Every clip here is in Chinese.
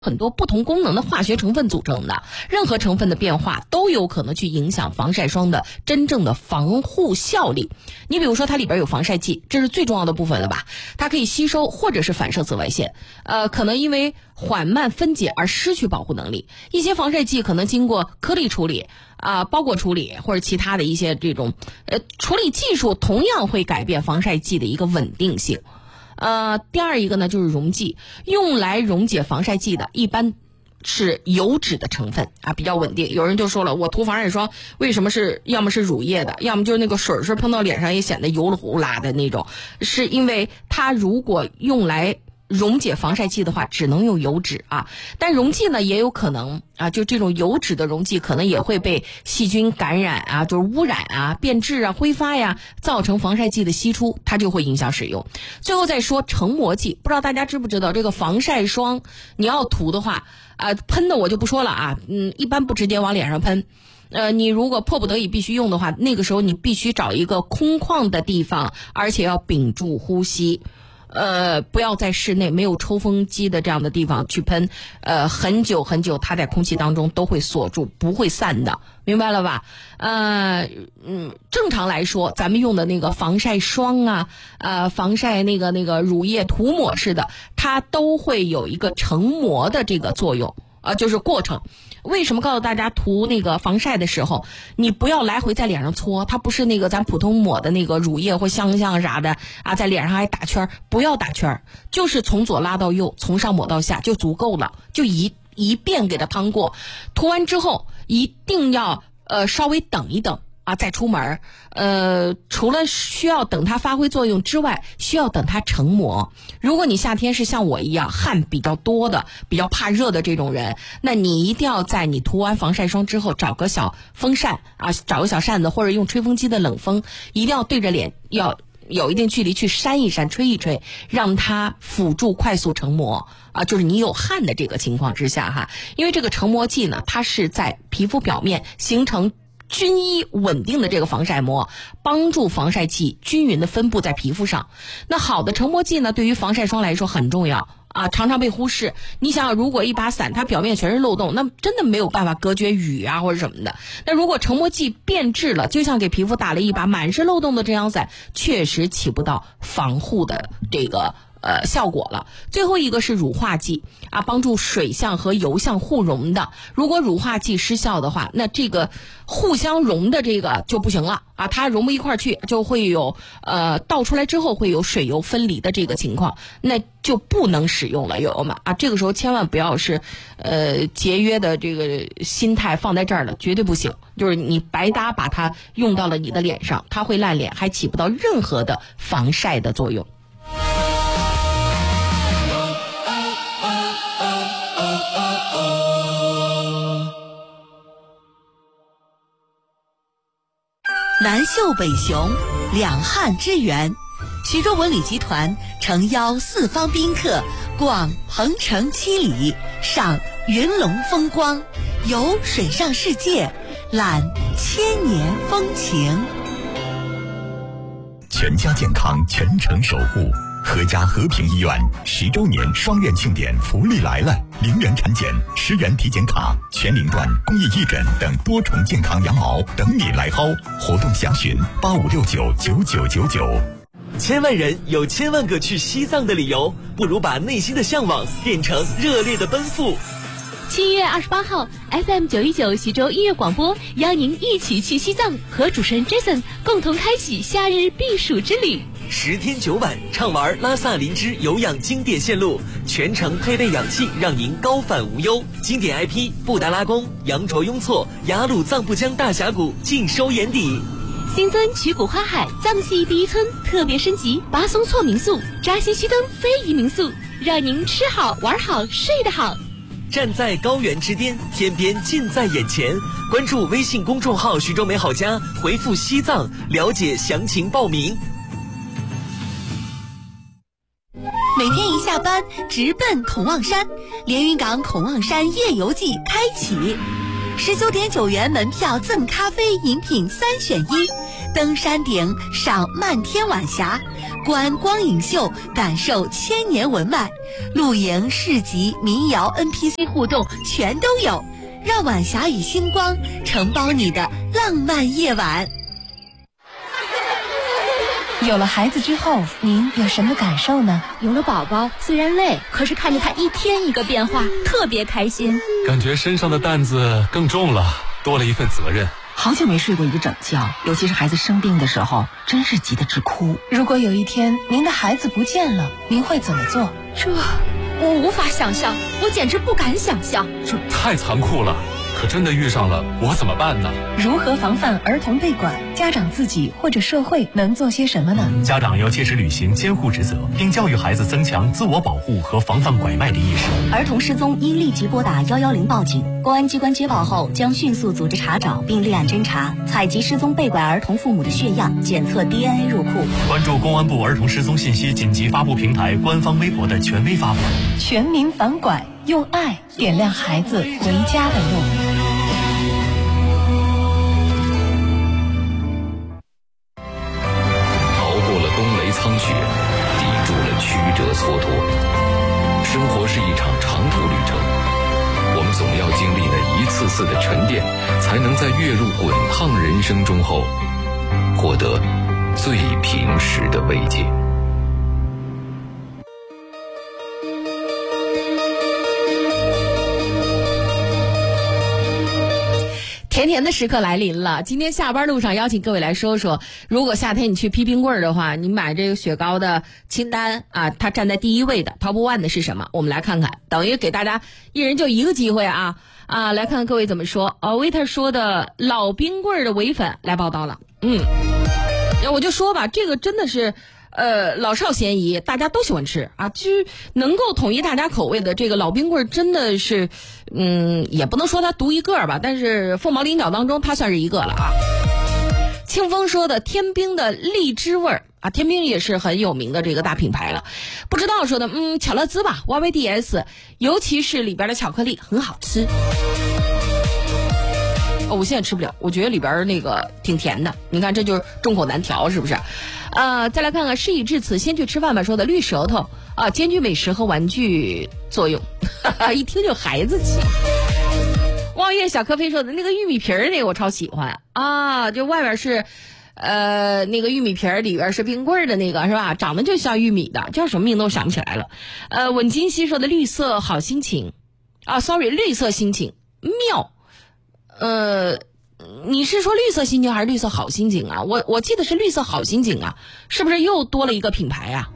很多不同功能的化学成分组成的，任何成分的变化都有可能去影响防晒霜的真正的防护效力。你比如说它里边有防晒剂，这是最重要的部分了吧，它可以吸收或者是反射紫外线，可能因为缓慢分解而失去保护能力。一些防晒剂可能经过颗粒处理包裹处理或者其他的一些这种处理技术，同样会改变防晒剂的一个稳定性。第二一个呢就是溶剂，用来溶解防晒剂的一般是油脂的成分比较稳定。有人就说了，我涂防晒霜为什么是要么是乳液的，要么就是那个水碰到脸上也显得油了糊啦的那种，是因为它如果用来溶解防晒剂的话只能用油脂但溶剂呢也有可能就这种油脂的溶剂可能也会被细菌感染就是污染变质挥发造成防晒剂的析出，它就会影响使用。最后再说成膜剂，不知道大家知不知道，这个防晒霜你要涂的话喷的我就不说了一般不直接往脸上喷。你如果迫不得已必须用的话，那个时候你必须找一个空旷的地方，而且要屏住呼吸。不要在室内没有抽风机的这样的地方去喷，很久很久它在空气当中都会锁住，不会散的，明白了吧？正常来说咱们用的那个防晒霜防晒那个乳液涂抹式的，它都会有一个成膜的这个作用就是过程。为什么告诉大家涂那个防晒的时候你不要来回在脸上搓，它不是那个咱普通抹的那个乳液或香啥的在脸上还打圈，不要打圈，就是从左拉到右，从上抹到下就足够了，就一遍给它趟过。涂完之后一定要稍微等一等再出门。除了需要等它发挥作用之外，需要等它成膜。如果你夏天是像我一样汗比较多的，比较怕热的这种人，那你一定要在你涂完防晒霜之后找个小风扇找个小扇子，或者用吹风机的冷风，一定要对着脸，要有一定距离去扇一扇吹一吹，让它辅助快速成膜就是你有汗的这个情况之下因为这个成膜剂呢，它是在皮肤表面形成均一稳定的这个防晒膜，帮助防晒剂均匀的分布在皮肤上。那好的成膜剂呢，对于防晒霜来说很重要常常被忽视。你想想，如果一把伞它表面全是漏洞，那真的没有办法隔绝雨或者什么的。那如果成膜剂变质了，就像给皮肤打了一把满是漏洞的遮阳伞，确实起不到防护的这个效果了。最后一个是乳化剂帮助水相和油相互溶的。如果乳化剂失效的话，那这个互相溶的这个就不行了它融不一块去，就会有倒出来之后会有水油分离的这个情况，那就不能使用了，友友们这个时候千万不要是节约的这个心态放在这儿了，绝对不行。就是你白搭把它用到了你的脸上，它会烂脸，还起不到任何的防晒的作用。 南秀北雄，两汉之源。徐州文旅集团诚邀四方宾客逛鹏城七里，赏云龙风光，游水上世界，览千年风情。 全家健康，全程守护。合家和平医院10周年双院庆典福利来了，0元产检、10元体检卡、全龄段公益义诊等多重健康羊毛等你来薅。活动详询85699999。 千万人有千万个去西藏的理由，不如把内心的向往变成热烈的奔赴。 7月28号 FM 919徐州音乐广播邀您一起去西藏，和主持人 Jason 共同开启夏日避暑之旅。 10天9晚畅玩拉萨林芝有氧经典线路，全程配备氧气，让您高反无忧。经典 IP 布达拉宫、羊卓雍措、雅鲁藏布江大峡谷尽收眼底。 新增曲谷花海藏系第一村特别升级巴松措民宿、扎西须登非遗民宿，让您吃好玩好睡得好。 站在高原之巅，天边近在眼前。关注微信公众号徐州美好家，回复西藏了解详情报名。 每天一下班直奔孔望山，连云港孔望山夜游季开启，19.9元门票赠咖啡饮品3选1， 登山顶赏漫天晚霞，观光影秀感受千年文脉，露营、市集、民谣、NPC 互动全都有，让晚霞与星光承包你的浪漫夜晚。 有了孩子之后，您有什么感受呢？ 有了宝宝虽然累，可是看着他一天一个变化，特别开心。 感觉身上的担子更重了，多了一份责任。 好久没睡过一个整觉，尤其是孩子生病的时候，真是急得直哭。如果有一天您的孩子不见了，您会怎么做？ 这我无法想象，我简直不敢想象。 这太残酷了，可真的遇上了，我怎么办呢？ 如何防范儿童被拐？家长自己或者社会能做些什么呢？ 家长要切实履行监护职责，并教育孩子增强自我保护和防范拐卖的意识。 儿童失踪应立即拨打110报警，公安机关接报后将迅速组织查找并立案侦查，采集失踪被拐儿童父母的血样，检测 DNA 入库。 关注公安部儿童失踪信息紧急发布平台官方微博的权威发布。 全民反拐，用爱点亮孩子回家的路。 苍雪抵住了曲折蹉跎，生活是一场长途旅程，我们总要经历那一次次的沉淀，才能在跃入滚烫人生中后，获得最平实的慰藉。 甜甜的时刻来临了，今天下班路上邀请各位来说说，如果夏天你去批冰棍的话，你买这个雪糕的清单啊，它站在第一位的 Top 1的是什么？我们来看看，等于给大家一人就一个机会啊，来看看各位怎么说。维特说的老冰棍的唯粉来报道了，我就说吧，这个真的是老少咸宜，大家都喜欢吃啊，就是能够统一大家口味的这个老冰棍真的是也不能说它独一个吧，但是凤毛麟角当中它算是一个了啊。清风说的天冰的荔枝味儿啊，天冰也是很有名的这个大品牌了。不知道说的巧乐兹吧 YYDS， 尤其是里边的巧克力很好吃。我现在吃不了，我觉得里边那个挺甜的，你看这就是众口难调，是不是？再来看看事已至此先去吃饭吧说的绿舌头啊，兼具美食和玩具作用，一听就孩子气。望月小咖啡说的那个玉米皮儿那个我超喜欢啊，就外边是那个玉米皮儿里边是冰棍的那个是吧？长得就像玉米的，叫什么名字我想不起来了。稳金熙说的绿色好心情啊 ，sorry 绿色心情妙。你是说绿色心情还是绿色好心情啊？我记得是绿色好心情啊，是不是又多了一个品牌啊？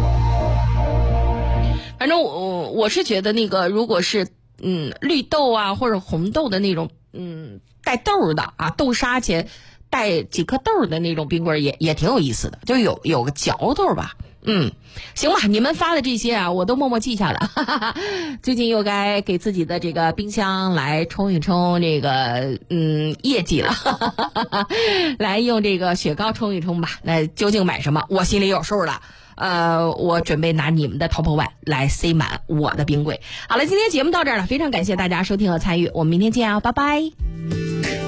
反正我是觉得那个如果是绿豆啊或者红豆的那种带豆的啊，豆沙且带几颗豆的那种冰棍也挺有意思的，就有个嚼头吧。行吧，你们发的这些啊，我都默默记下了。最近又该给自己的这个冰箱来冲一冲这个业绩了，来用这个雪糕冲一冲吧。那究竟买什么，我心里有数了。我准备拿你们的 Top 1来塞满我的冰柜。好了，今天节目到这儿了，非常感谢大家收听和参与，我们明天见啊，拜拜。